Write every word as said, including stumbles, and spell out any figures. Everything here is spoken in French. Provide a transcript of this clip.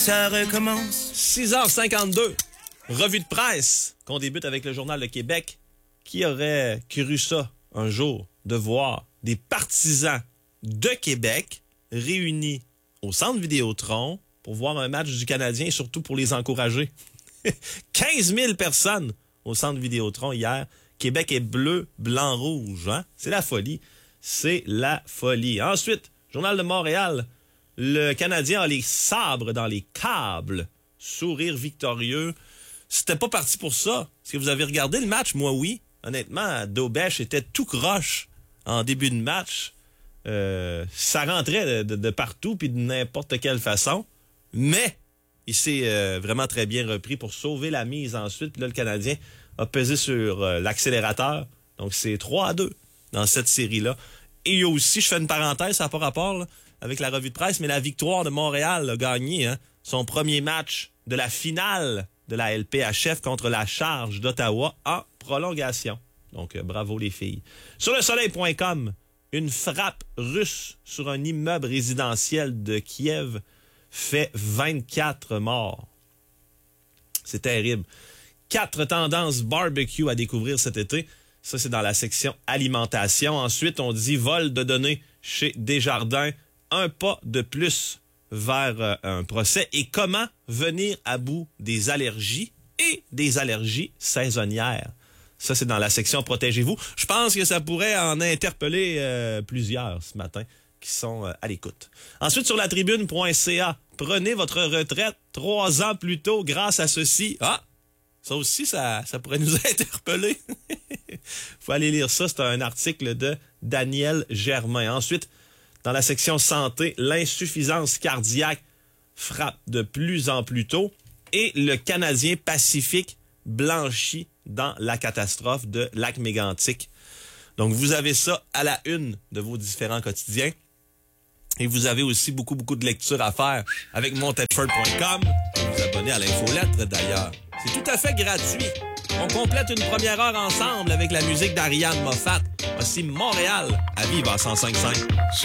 ça recommence. six heures cinquante-deux, revue de presse qu'on débute avec le Journal de Québec. Qui aurait cru ça un jour, de voir des partisans de Québec réunis au Centre Vidéotron pour voir un match du Canadien et surtout pour les encourager. quinze mille personnes au Centre Vidéotron hier. Québec est bleu, blanc, rouge. Hein? C'est la folie. C'est la folie. Ensuite, Journal de Montréal. Le Canadien a les sabres dans les câbles. Sourire victorieux. C'était pas parti pour ça. Est-ce que vous avez regardé le match? Moi, oui. Honnêtement, Daubèche était tout croche en début de match. Euh, ça rentrait de, de, de partout puis de n'importe quelle façon. Mais il s'est euh, vraiment très bien repris pour sauver la mise ensuite. Puis là, le Canadien a pesé sur euh, l'accélérateur. Donc, c'est trois à deux dans cette série-là. Et il y a aussi, je fais une parenthèse, ça n'a pas rapport là, avec la revue de presse, mais la victoire de Montréal a gagné hein, son premier match de la finale de la L P H F contre la Charge d'Ottawa en prolongation. Donc, euh, bravo les filles. Sur le soleil point com, une frappe russe sur un immeuble résidentiel de Kiev fait vingt-quatre morts. C'est terrible. Quatre tendances barbecue à découvrir cet été. Ça, c'est dans la section alimentation. Ensuite, on dit vol de données chez Desjardins. Un pas de plus vers euh, un procès. Et comment venir à bout des allergies et des allergies saisonnières. Ça, c'est dans la section Protégez-vous. Je pense que ça pourrait en interpeller euh, plusieurs ce matin qui sont euh, à l'écoute. Ensuite, sur la tribune point c a, prenez votre retraite trois ans plus tôt grâce à ceci. Ah! Ça aussi, ça, ça pourrait nous interpeller. Faut aller lire ça. C'est un article de Daniel Germain. Ensuite, dans la section santé, l'insuffisance cardiaque frappe de plus en plus tôt et le Canadien Pacifique blanchit dans la catastrophe de Lac-Mégantic. Donc, vous avez ça à la une de vos différents quotidiens. Et vous avez aussi beaucoup, beaucoup de lectures à faire avec montedford point com. Vous abonnez à l'infolettre, d'ailleurs. C'est tout à fait gratuit. On complète une première heure ensemble avec la musique d'Ariane Moffat. Voici Montréal à vivre à cent cinq virgule cinq.